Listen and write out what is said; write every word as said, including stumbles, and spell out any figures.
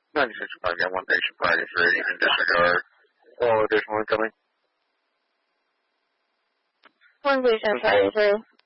ninety-six point five, one station for eighty-three, you can disregard all additional incoming. One station for eighty-three.